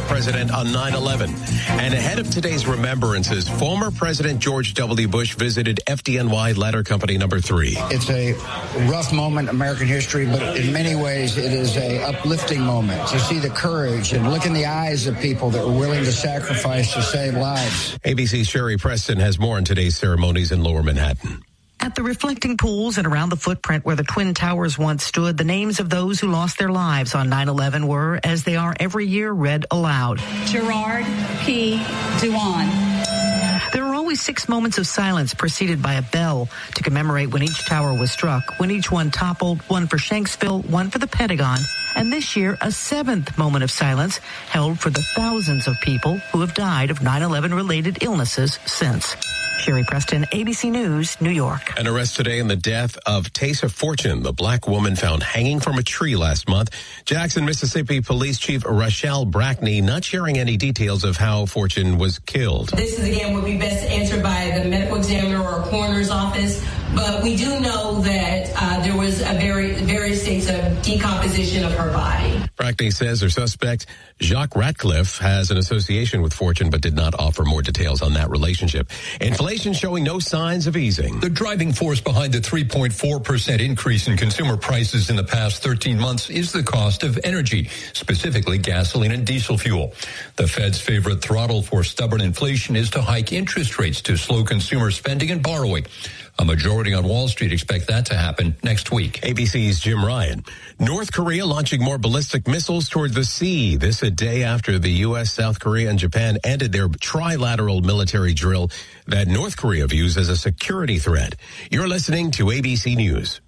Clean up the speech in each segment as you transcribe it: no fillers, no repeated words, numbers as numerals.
president on 9/11. And ahead of today's remembrances, former President George W. Bush visited FDNY Ladder Company number 3. It's a rough moment in American history, but in many ways it is a uplifting moment to see the courage and look in the eyes of people that were willing to sacrifice to save lives. ABC's Sherry Preston has more on today's ceremonies in Lower Manhattan. At the reflecting pools and around the footprint where the Twin Towers once stood, the names of those who lost their lives on 9/11 were, as they are every year, read aloud. Gerard P. Duan. There are always 6 moments of silence preceded by a bell to commemorate when each tower was struck, when each one toppled, one for Shanksville, one for the Pentagon, and this year a 7th moment of silence held for the thousands of people who have died of 9/11 related illnesses since. Sherry Preston, ABC News, New York. An arrest today in the death of Taysa Fortune, the black woman found hanging from a tree last month. Jackson, Mississippi Police Chief Rachelle Brackney not sharing any details of how Fortune was killed. This is, again, would be best answered by the medical examiner or coroner's office, but we do know that there was a various states of decomposition of her body. Brackney says her suspect, Jacques Ratcliffe, has an association with Fortune, but did not offer more details on that relationship. Inflation showing no signs of easing. The driving force behind the 3.4% increase in consumer prices in the past 13 months is the cost of energy, specifically gasoline and diesel fuel. The Fed's favorite throttle for stubborn inflation is to hike interest rates to slow consumer spending and borrowing. A majority on Wall Street expect that to happen next week. ABC's Jim Ryan. North Korea launching more ballistic missiles toward the sea. This a day after the U.S., South Korea, and Japan ended their trilateral military drill that North Korea views as a security threat. You're listening to ABC News.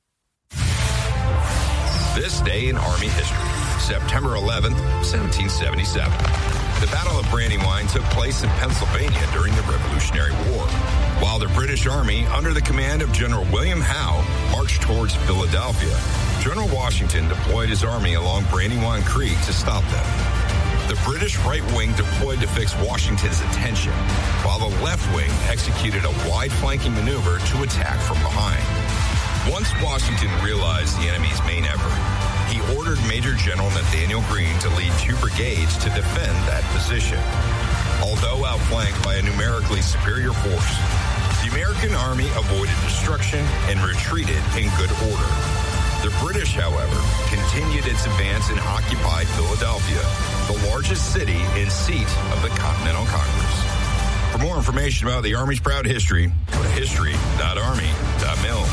This day in Army history, September 11th, 1777. The Battle of Brandywine took place in Pennsylvania during the Revolutionary War, while the British Army, under the command of General William Howe, marched towards Philadelphia. General Washington deployed his army along Brandywine Creek to stop them. The British right wing deployed to fix Washington's attention, while the left wing executed a wide flanking maneuver to attack from behind. Once Washington realized the enemy's main effort, he ordered Major General Nathaniel Greene to lead 2 brigades to defend that position. Although outflanked by a numerically superior force, the American Army avoided destruction and retreated in good order. The British, however, continued its advance and occupied Philadelphia, the largest city and seat of the Continental Congress. For more information about the Army's proud history, go to history.army.mil.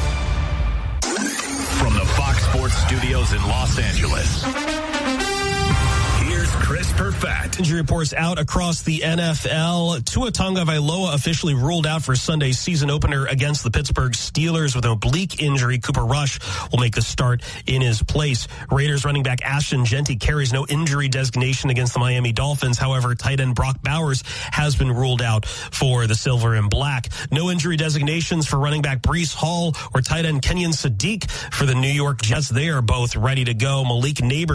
From the Fox Sports Studios in Los Angeles, here's Chris Perfett. Injury reports out across the NFL. Tua Tagovailoa officially ruled out for Sunday's season opener against the Pittsburgh Steelers with an oblique injury. Cooper Rush will make the start in his place. Raiders running back Ashton Jeanty carries no injury designation against the Miami Dolphins. However, tight end Brock Bowers has been ruled out for the Silver and Black. No injury designations for running back Breece Hall or tight end Kenyon Sadiq for the New York Jets. They are both ready to go. Malik Neighbors